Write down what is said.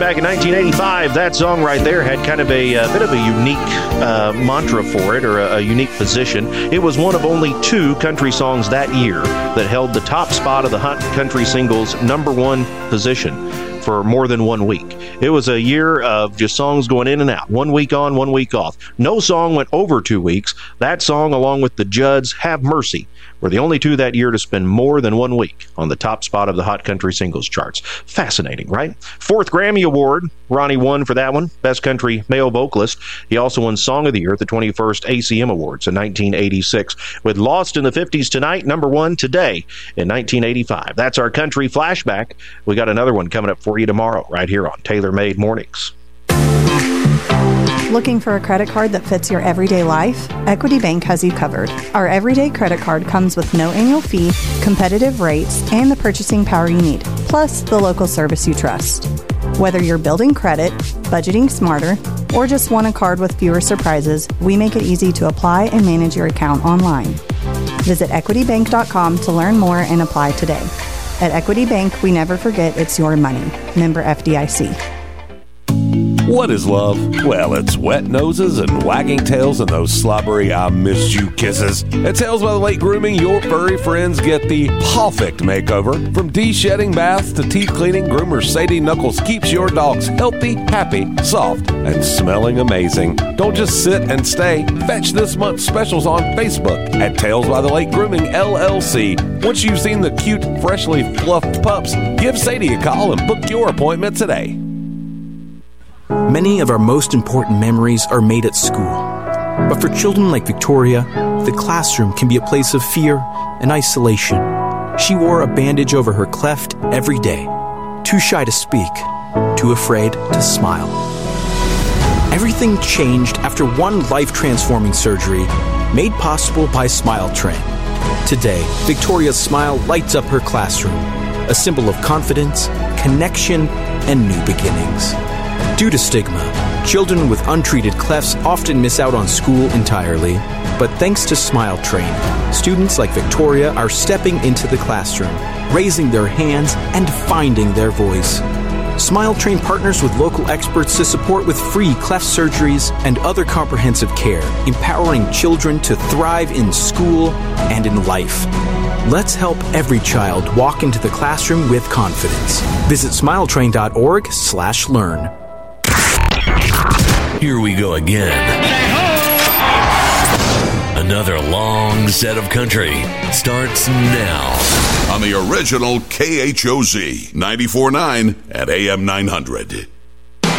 back in 1985, that song right there had kind of a bit of a unique mantra for it, or a unique position. It was one of only 2 country songs that year that held the top spot of the Hot Country Singles #1 position for more than 1 week. It was a year of just songs going in and out, 1 week on, 1 week off. No song went over 2 weeks. That song, along with the Judds' Have Mercy, were the only 2 that year to spend more than 1 week on the top spot of the Hot Country Singles charts. Fascinating, right? 4th Grammy Award, Ronnie won for that one, Best Country Male Vocalist. He also won Song of the Year at the 21st ACM Awards in 1986, with Lost in the 50s Tonight, #1 today in 1985. That's our country flashback. We got another one coming up for you tomorrow, right here on Taylor Made Mornings. Looking for a credit card that fits your everyday life? Equity Bank has you covered. Our everyday credit card comes with no annual fee, competitive rates, and the purchasing power you need, plus the local service you trust. Whether you're building credit, budgeting smarter, or just want a card with fewer surprises, we make it easy to apply and manage your account online. Visit equitybank.com to learn more and apply today. At Equity Bank, we never forget it's your money. Member FDIC. What is love? Well, it's wet noses and wagging tails and those slobbery I missed you kisses. At Tails by the Lake Grooming, your furry friends get the perfect makeover. From de-shedding baths to teeth cleaning, groomer Sadie Knuckles keeps your dogs healthy, happy, soft, and smelling amazing. Don't just sit and stay. Fetch this month's specials on Facebook at Tails by the Lake Grooming LLC. Once you've seen the cute, freshly fluffed pups, give Sadie a call and book your appointment today. Many of our most important memories are made at school. But for children like Victoria, the classroom can be a place of fear and isolation. She wore a bandage over her cleft every day. Too shy to speak, too afraid to smile. Everything changed after one life-transforming surgery made possible by Smile Train. Today, Victoria's smile lights up her classroom, a symbol of confidence, connection, and new beginnings. Due to stigma, children with untreated clefts often miss out on school entirely. But thanks to Smile Train, students like Victoria are stepping into the classroom, raising their hands, and finding their voice. Smile Train partners with local experts to support with free cleft surgeries and other comprehensive care, empowering children to thrive in school and in life. Let's help every child walk into the classroom with confidence. Visit smiletrain.org/learn. Here we go again. Another long set of country starts now. On the original KHOZ 94.9 at AM 900.